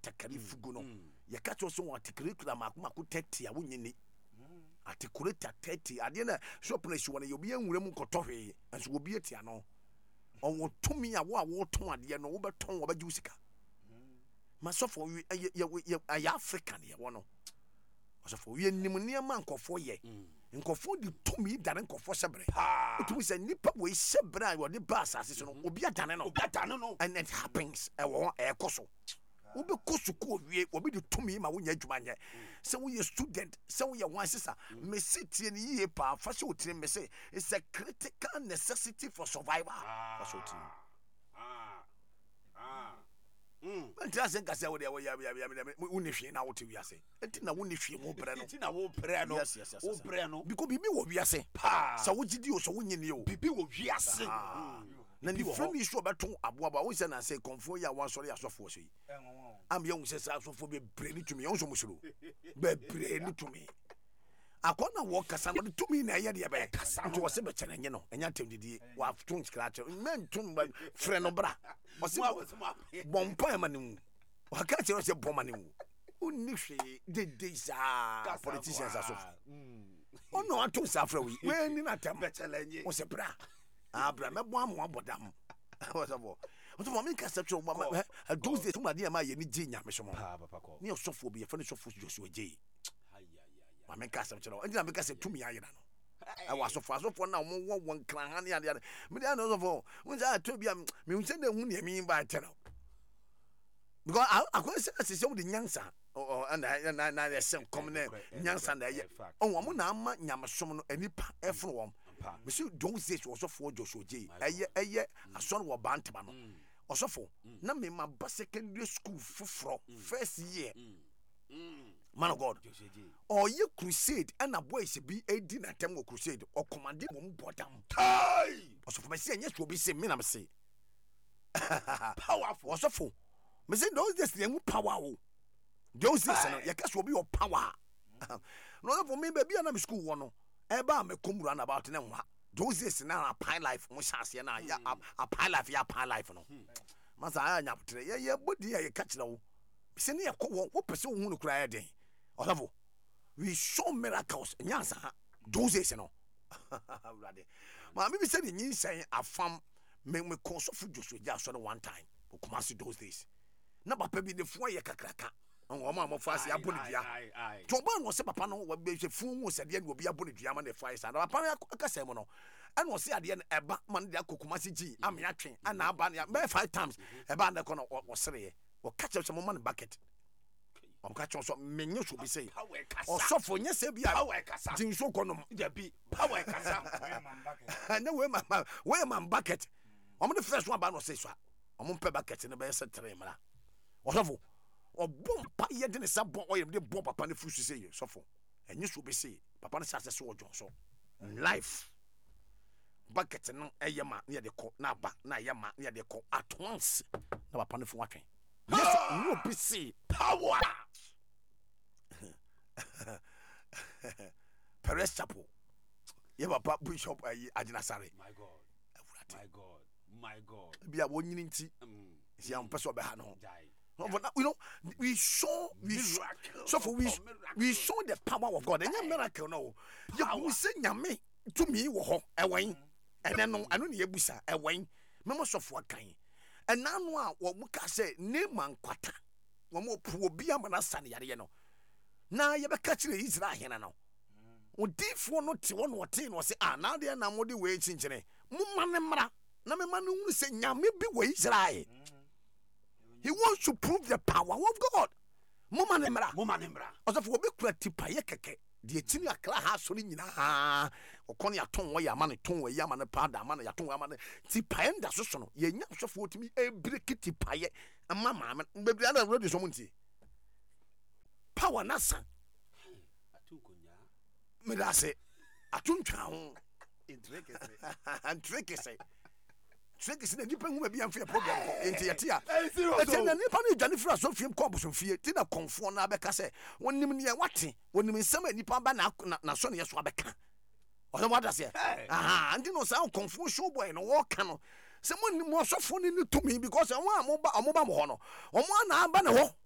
atakari fugu no ye ka cho so won atakari kura mako 30 a wonyini articulator 30 ade na shop na shiwona ye obi anwura mu kotohwe anso obi atia no on tumi a wo ton ade no wo beton wo baji usika masofo ye African ye wono osofo we nim niam nkofo ye nkofo di tumi dane nkofo sebre otumi se nipa we sebre a wo de ba asase so no obi adane no and it happens e wo e koso obi koso ko wie obi di tumi ma wo nya adwuma nye se wo ye student se wo ye wan sisa me sitie ni ye pa fa se otire me se it's a critical necessity for survival fa se otire nti ase nkasa wo de wo ya woni hwe na wo te wiase nti na woni hwe mo bre no nti na wo bre no wo bre no because bibi wo wiase sa wo gidi o so wo nyini o bibi wo wiase na ni frame issue obeton aboaba wo se na say konfo ya wan sori asofo so yi am ye wo se sa asofo be bre ni tumi yo so musuro be bre ni tumi akona wo kasa no tumi na ye de be kasa nti wo se be chene nye no enya temdidi wa tun scratch men tun ba frɛ no bra wo se bompa e manu wa ka che wo se bomma ne wu onni hwe de sa politicians asofo ono ato sa fra wi we ni na tem be chele nye wo se bra abra me bo amo abodam wasabo oto me kasa tro mama those days ma ye ni je nyame so mo ni osofo bi ye fa ni sofo Joshua je ma me kasa tro ndi na me kasa tumi ayira no I was so na mo won kran han ya me dey no so we say to bia me unse na hu ne mi ba tell because I go say we the nyansa na the same come na nyansa na ye on wo na ama nyamesom no anipa efro wom me say don't say so for Joshua J eye aso no wo bantama no osofo na me ma ba secondary school fufro first year man of God or ye crusade and a boys be a dinner time crusade or commanding mum bottom also for my say yes will be say me na say powerful also for me say those days them power those days you can be your power no for me baby na school one e ba me come run about na nwa those days na pine life mo chance na ya a pine life no masa anya potre ye body ye catch na wo se ne yakwo wo pese wo hunu kura ya den osafo we show miracles nyansa those days no brother ma me be say the nyin afam me consofo Joshua ja so one time o kuma see those days na papa bi ne fo ye kakraka o ma mo fa se aboni dia to ba no se papa no wa be fu hu se de ne obi aboni dia ma ne fa isa na papa aka se mo no and no se ade ne eba man de akokuma se gi am ya twen ana aba ne be 5 times eba na ko no wo sere o catch some man bucket o catch so menyo so bi say o so for nya se bia din so konom ja bi power kasa na we man bucket o mo the first one ba no say so o mo pe bucket ne be se 3 mara o so for o bompa ye de ne sa bon o ye de bon papa ne fusu say so for enye so bi say papa ne sa se so ojon so life bucket no eyema ne de ko na ba na yema ne de ko at once na papa ne fu atwen yes no be see power Perez Chapel ye papa bishop Ajina Sare my god bia wonyini nti si am person be ha no you know we show so for we show the power of God and miracle no you say nyame to me wo ho ewen ene no anu ne yebusa ewen memo sofo akan enanu a wo muka say ne man kwata wo mo pu obi amana sane yare no na ye be ka kire Israel hena no odifo no te wo no te no say na de na mo de we chinchere mo mane mra na me mane hu say nyame bi we Israel. He wants to prove the power of God. Mo mane mra also for obi kura tipa ye keke de chini akra ha so ni nyina ha okon ya ton wo ya ma ne ton wo ya ma ne pada ma ne ya ton wo ma ne tipa enda so so no ye nya so fo otimi e break tipa ye ama ma bebi ana ready so munti power na san atukonya me da se atuntwa ho entrekese Tricks na nipa hu be amfa problem ko enti yetia enti na nipa no dwane fra so fiem ko boso fie ti na konfo na abeka se wonim ne wate wonim nsem nipa ba na so ne yeso abeka o se wada se andi no sa konfo show boy no wo ka no se monim wo sofo ne tumi because won amoba mo ho no omo na aba ne ho